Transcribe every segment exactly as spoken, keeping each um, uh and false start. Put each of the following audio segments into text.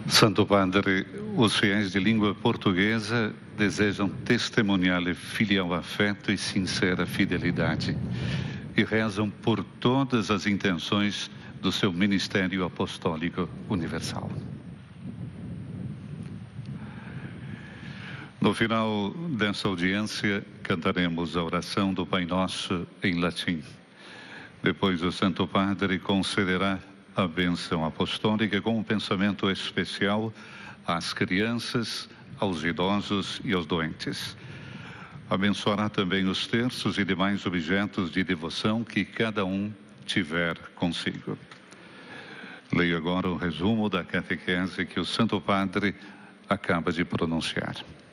Santo Padre, os fiéis de língua portuguesa desejam testemunhar-lhe filial afeto e sincera fidelidade e rezam por todas as intenções do seu ministério apostólico universal. No final dessa audiência, cantaremos a oração do Pai Nosso em latim. Depois, o Santo Padre concederá a bênção apostólica com um pensamento especial às crianças, aos idosos e aos doentes. Abençoará também os terços e demais objetos de devoção que cada um tiver consigo. Leio agora o resumo da catequese que o Santo Padre acaba de pronunciar.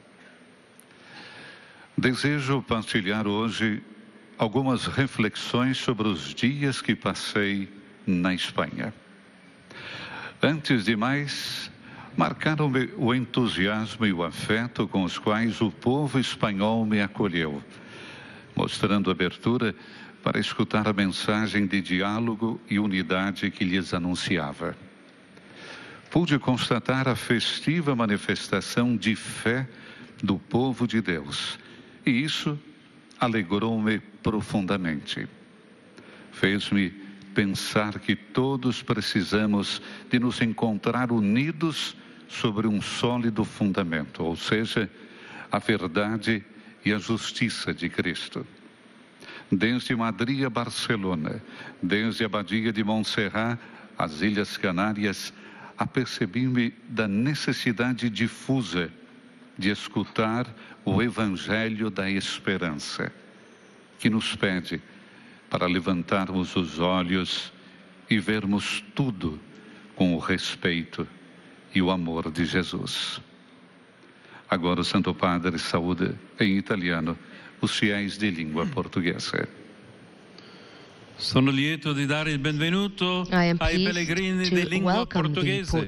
Desejo partilhar hoje algumas reflexões sobre os dias que passei na Espanha. Antes de mais, marcaram-me o entusiasmo e o afeto com os quais o povo espanhol me acolheu, mostrando abertura para escutar a mensagem de diálogo e unidade que lhes anunciava. Pude constatar a festiva manifestação de fé do povo de Deus, e isso alegrou-me profundamente. Fez-me pensar que todos precisamos de nos encontrar unidos sobre um sólido fundamento, ou seja, a verdade e a justiça de Cristo. Desde Madrid a Barcelona, desde a Abadia de Montserrat às Ilhas Canárias, apercebi-me da necessidade difusa de escutar o Evangelho da Esperança, que nos pede para levantarmos os olhos e vermos tudo com o respeito e o amor de Jesus. Agora o Santo Padre saúda em italiano os fiéis de língua portuguesa. Sono lieto di dare il benvenuto ai pellegrini di lingua portoghese,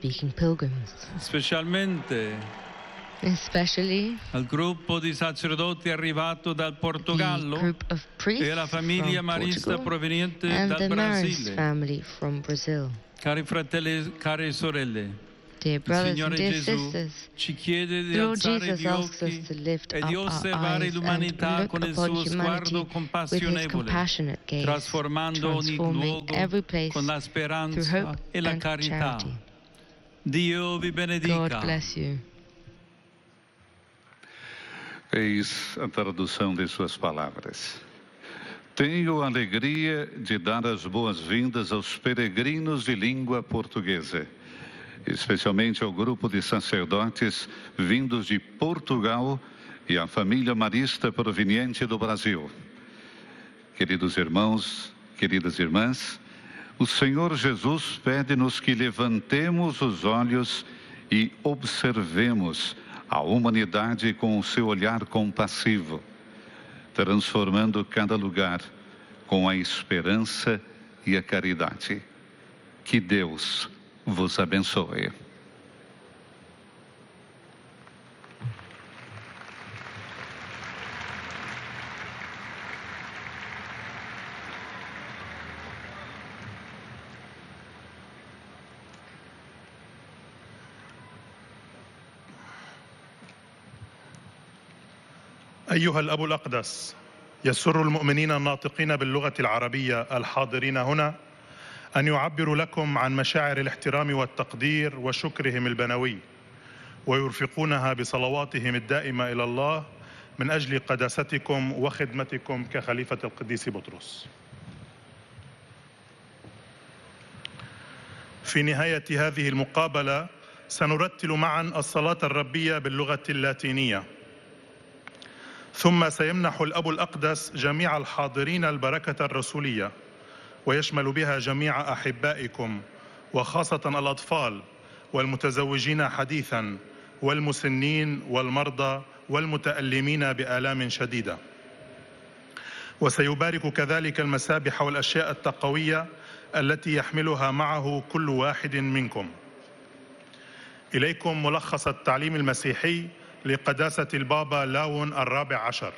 specialmente especially al gruppo di sacerdoti arrivato dal Portogallo e alla famiglia marista proveniente dal Brasile. Cari fratelli, care sorelle, Dear brothers Signore and dear Gesù sisters, ci chiede di the Lord alzare Jesus gli asks us occhi to lift e up di our osservare eyes and l'umanità look con il upon suo humanity sguardo with his compassionevole, compassionate gaze, trasformando ogni transforming luogo every place con la through speranza hope e la and carità. charity. Dio vi benedica. God bless you. Eis a tradução de suas palavras. Tenho a alegria de dar as boas-vindas aos peregrinos de língua portuguesa, especialmente ao grupo de sacerdotes vindos de Portugal e à família marista proveniente do Brasil. Queridos irmãos, queridas irmãs, o Senhor Jesus pede-nos que levantemos os olhos e observemos a humanidade com o seu olhar compassivo, transformando cada lugar com a esperança e a caridade. Que Deus vos abençoe. أيها الأب الأقدس، يسر المؤمنين الناطقين باللغة العربية الحاضرين هنا أن يعبروا لكم عن مشاعر الاحترام والتقدير وشكرهم البنوي، ويرفقونها بصلواتهم الدائمة إلى الله من أجل قداستكم وخدمتكم كخليفة القديس بطرس. في نهاية هذه المقابلة سنرتل معا الصلاة الربية باللغة اللاتينية، ثم سيمنح الأب الأقدس جميع الحاضرين البركة الرسولية، ويشمل بها جميع أحبائكم وخاصة الأطفال والمتزوجين حديثاً والمسنين والمرضى والمتألمين بآلام شديدة. وسيبارك كذلك المسابح والأشياء التقوية التي يحملها معه كل واحد منكم. إليكم ملخص التعليم المسيحي لقداسة البابا لاون الرابع عشر.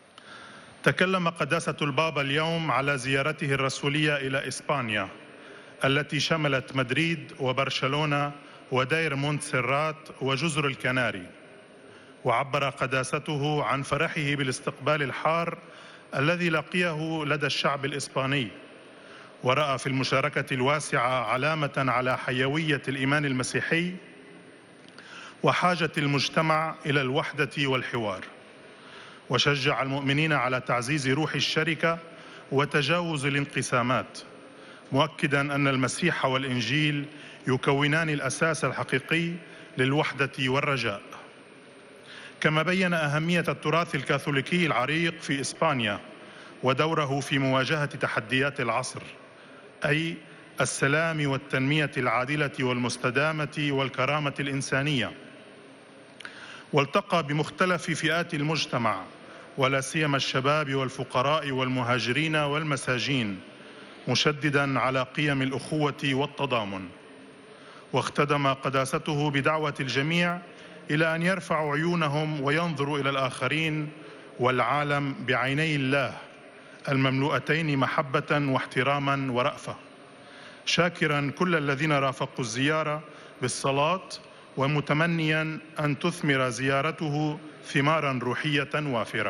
تكلم قداسة البابا اليوم على زيارته الرسولية إلى إسبانيا التي شملت مدريد وبرشلونة ودير مونتسيرات وجزر الكناري، وعبر قداسته عن فرحه بالاستقبال الحار الذي لقيه لدى الشعب الإسباني، ورأى في المشاركة الواسعة علامة على حيوية الإيمان المسيحي وحاجة المجتمع إلى الوحدة والحوار، وشجع المؤمنين على تعزيز روح الشركة وتجاوز الانقسامات، مؤكداً أن المسيح والإنجيل يكونان الأساس الحقيقي للوحدة والرجاء. كما بين أهمية التراث الكاثوليكي العريق في إسبانيا ودوره في مواجهة تحديات العصر، أي السلام والتنمية العادلة والمستدامة والكرامة الإنسانية، والتقى بمختلف فئات المجتمع ولا سيما الشباب والفقراء والمهاجرين والمساجين، مشدداً على قيم الأخوة والتضامن. واختدم قداسته بدعوة الجميع إلى أن يرفعوا عيونهم وينظروا إلى الآخرين والعالم بعيني الله المملوءتين محبة واحتراما ورأفة، شاكرا كل الذين رافقوا الزيارة بالصلاة ومتمنيا أن تثمر زيارته ثمارا روحية وافرة.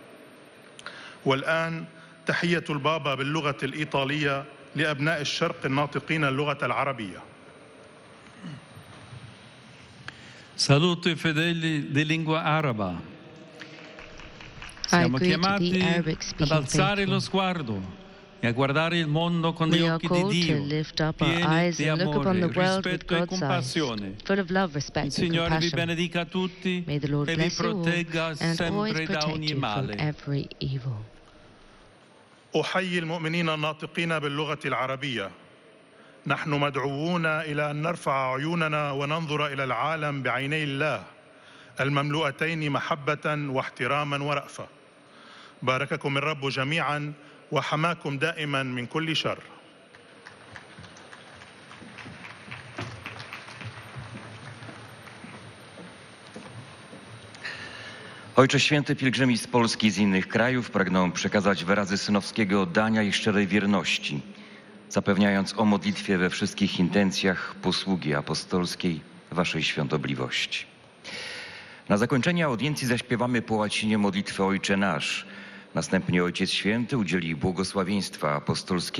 والآن تحية البابا باللغة الإيطالية لأبناء الشرق الناطقين اللغة العربية. Saluto i fedeli di lingua araba. Siamo chiamati ad alzare lo sguardo e a guardare il mondo con gli occhi di Dio, pieni di amore, rispetto e compassione. Il Signore vi benedica tutti e vi protegga sempre da ogni male. أحيي المؤمنين الناطقين باللغة العربية. نحن مدعوون إلى أن نرفع عيوننا وننظر إلى العالم بعيني الله المملوءتين محبة واحتراما ورأفة. بارككم الرب جميعا وحماكم دائما من كل شر. Ojcze Święty, pielgrzymi z Polski i z innych krajów pragną przekazać wyrazy synowskiego oddania i szczerej wierności, zapewniając o modlitwie we wszystkich intencjach posługi apostolskiej Waszej świątobliwości. Na zakończenie audiencji zaśpiewamy po łacinie modlitwę Ojcze Nasz. Następnie Ojciec Święty udzieli błogosławieństwa apostolskiego